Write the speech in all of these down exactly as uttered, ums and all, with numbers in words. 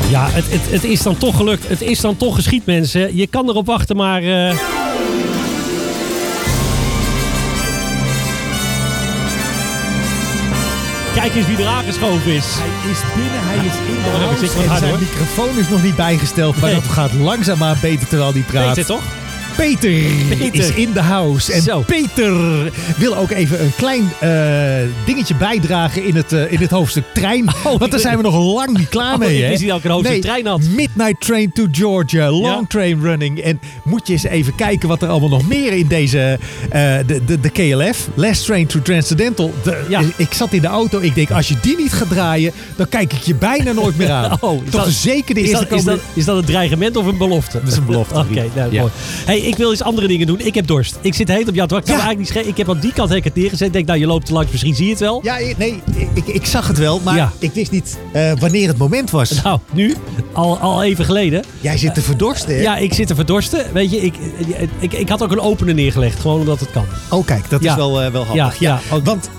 Ja, het, het, het is dan toch gelukt. Het is dan toch geschied, mensen. Je kan erop wachten, maar... Uh... Kijk eens wie er aangeschoven is. Hij is binnen, hij is in de Oh, house ik en hard, zijn hoor. microfoon is nog niet bijgesteld. Maar Nee. dat gaat langzaamaan beter terwijl hij praat. Weet je toch? Peter, Peter is in de house. En Zo. Peter wil ook even een klein uh, dingetje bijdragen in het, uh, in het hoofdstuk trein. Oh, Want daar zijn we nog lang niet klaar Oh, mee. ik hè? wist niet dat ik een hoofdstuk nee, trein had. Midnight Train to Georgia, Long Ja. Train Running. En moet je eens even kijken wat er allemaal nog meer in deze, uh, de, de, de K L F, Last Train to Transcendental. De, Ja. Ik zat in de auto, ik denk als je die niet gaat draaien, dan kijk ik je bijna nooit meer aan. Oh, is Toch dat- zeker de Is eerste dat, is, dat, komende... is dat een dreigement of een belofte? Dat is een belofte. Oké, nou, Ja. mooi. Hey, ik wil eens andere dingen doen. Ik heb dorst. Ik zit heet op jou. Ik kan Ja. me eigenlijk niet schelen. Ik heb aan die kant heb ik het neergezet. Ik denk, nou, je loopt te langs. Misschien zie je het wel. Ja, nee, ik, ik zag het wel, maar Ja. ik wist niet uh, wanneer het moment was. Nou, nu. Al, al even geleden. Jij zit te verdorsten, hè? Ja, ik zit te verdorsten. Weet je, ik, ik, ik had ook een opener neergelegd. Gewoon omdat het kan. Oh, kijk, dat Ja. is wel, uh, wel handig. Ja, ja, ook- Want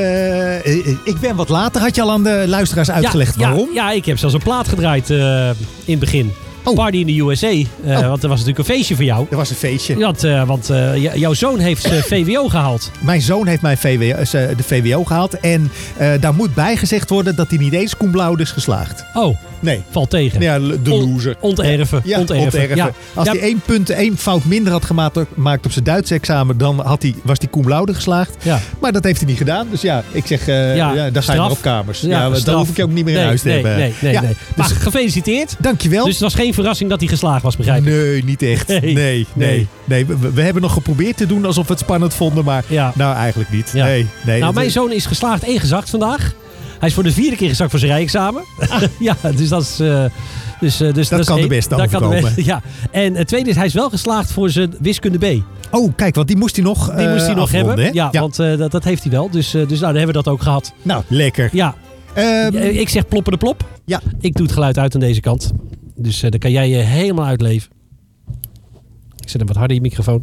uh, ik ben wat later. Had je al aan de luisteraars uitgelegd ja, waarom? Ja, ja, ik heb zelfs een plaat gedraaid uh, in het begin. Oh. Party in de U S A. Uh, Oh. Want er was natuurlijk een feestje voor jou. Er was een feestje. Want, uh, want uh, j- jouw zoon heeft uh, V W O gehaald. Mijn zoon heeft mijn V W O, uh, de V W O gehaald. En uh, daar moet bijgezegd worden dat hij niet eens cum laude is geslaagd. Oh, Nee. valt tegen. Ja, de On- loser. Onterven. Ja, onterven. onterven. Ja. Als Ja, hij één punt, één fout minder had gemaakt gemaakt op zijn Duits examen, dan had hij, was hij cum laude geslaagd. Ja. Maar dat heeft hij niet gedaan. Dus ja, ik zeg, uh, Ja, ja, daar zijn straf. we op kamers. Ja, Ja, maar straf. dan hoef ik je ook niet meer nee, in huis te nee, hebben. Nee, nee, ja, nee. Maar dus, gefeliciteerd. dankjewel. Dus het was geen verrassing dat hij geslaagd was, begrijp ik? Nee, niet echt. Nee. Nee, nee. Nee. nee. We, we hebben nog geprobeerd te doen alsof we het spannend vonden, maar Ja. nou eigenlijk niet. Ja. Nee, nee. Nou, Het- mijn zoon is geslaagd en gezakt vandaag. Hij is voor de vierde keer gezakt voor zijn rijexamen. ja, dus dat is... Uh, dus, uh, dus, Dat is kan de één. beste Dat kan de overkomen. beste- ja. En het tweede is, hij is wel geslaagd voor zijn wiskunde B. Oh, kijk, want die moest hij nog Die uh, moest hij nog afronden, hebben. hè? Ja, ja. want uh, dat, dat heeft hij wel. Dus, uh, dus nou, dan hebben we dat ook gehad. Nou, lekker. Ja, Ehm, ik zeg ploppen de plop. ja. Ik doe het geluid uit aan deze kant. Dus uh, dan kan jij je helemaal uitleven. Ik zet hem wat harder in je microfoon.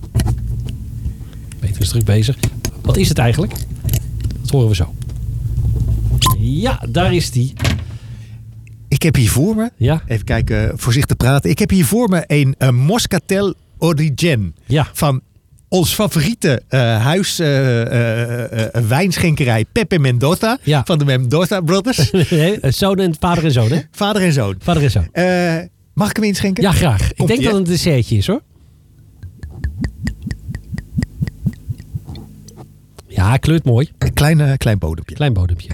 Peter is druk bezig. Wat is het eigenlijk? Dat horen we zo. Ja, daar is die. Ik heb hier voor me, Ja, even kijken, voorzichtig praten. Ik heb hier voor me een uh, Moscatel Origen ja. van ons favoriete uh, huis, uh, uh, uh, wijnschenkerij Pepe Mendoza. Ja. Van de Mendoza Brothers. Nee, zoon en vader en zoon, hè? Vader en zoon. Vader en zoon. Uh, mag ik hem inschenken? Ja, graag. Ik Komt-ie, denk dat het een dessertje is, hoor. Ja, kleurt mooi. Een klein, uh, klein bodempje. Klein bodempje.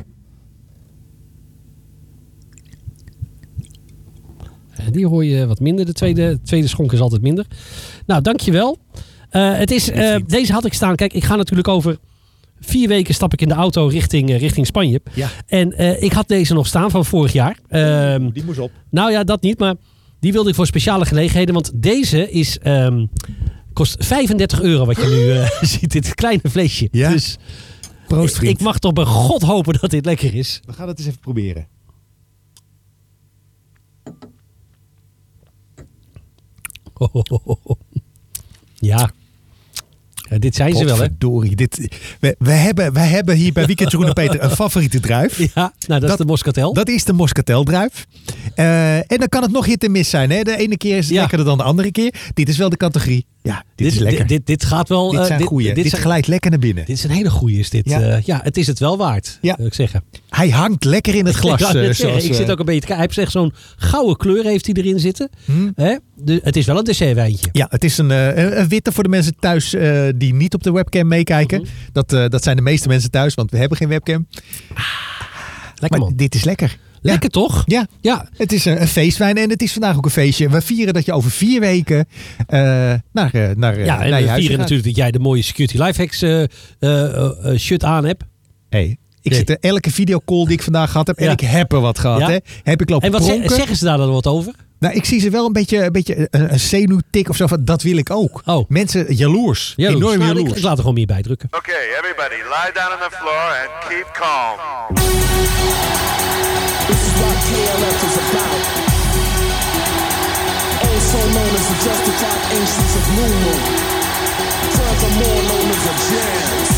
Die hoor je wat minder. De tweede, de tweede schonk is altijd minder. Nou, dankjewel. Uh, het is, uh, deze had ik staan. Kijk, ik ga natuurlijk over vier weken stap ik in de auto richting, uh, richting Spanje. Ja. En uh, ik had deze nog staan van vorig jaar. Um, Die moest op. nou ja, dat niet. Maar die wilde ik voor speciale gelegenheden. Want deze is, um, kost vijfendertig euro wat je nu uh, ziet. Dit kleine flesje. Ja. Dus Proost, ik, vriend. ik mag toch bij God hopen dat dit lekker is. We gaan het eens even proberen. Ja. Ja, dit zijn ze wel, hè? Potverdorie, dit, we, we, hebben, we hebben hier bij Weekend Jeroen en Peter een favoriete druif. Ja, nou dat, Dat- is de Moscatel. Dat is de Moscateldruif. Uh, en dan kan het nog hit en mis zijn. Hè? De ene keer is het Ja. lekkerder dan de andere keer. Dit is wel de categorie. Ja, dit, is lekker. Dit, dit, dit gaat wel... Dit uh, zijn goeie. Dit, Dit, dit zijn- glijdt lekker naar binnen. dit is een hele goeie, is dit. Ja. Ja, uh, ja het is het wel waard, Ja. wil ik zeggen. Hij hangt lekker in het glas. ik wou net uh, zeggen, zoals, ik uh, zit ook een beetje te kijken. Hij heeft echt zo'n gouden kleur heeft hij erin zitten. hmm? Hè? De, het is wel een dessertwijntje. Ja, het is een, uh, een- een witte voor de mensen thuis uh, die niet op de webcam meekijken. Mhm. dat, uh, dat zijn de meeste mensen thuis, want we hebben geen webcam. Lekker Maar man. dit is lekker. Lekker toch? Ja, Ja. het is een, een feestwijn en het is vandaag ook een feestje. We vieren dat je over vier weken uh, naar, uh, naar, uh, Ja, en naar je we huis vieren gaat. natuurlijk dat jij de mooie Security Lifehacks uh, uh, uh, shirt aan hebt. Hey, ik Nee. zit er elke videocall die ik vandaag gehad heb en Ja. ik heb er wat gehad. Ja. Hè? Heb ik lopen En wat ze- pronken. zeggen ze daar dan wat over? Nou, ik zie ze wel een beetje, een, beetje een, een zenuwtik of zo. Van, dat wil ik ook. Oh. Mensen jaloers. Jaloers. Enorm Nou, jaloers. ik, ik laat er gewoon meer bij drukken. Okay, everybody, lie down on the floor and keep calm. This is what K L F is about. Also known as the justified ancients of Moon Moon. Furthermore known as the jams.